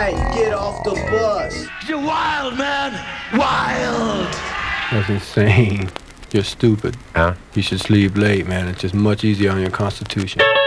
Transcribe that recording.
right, get off the bus. You're wild, man. Wild. That's insane. You're stupid. Ja. You should sleep late, man. It's just much easier on your constitution.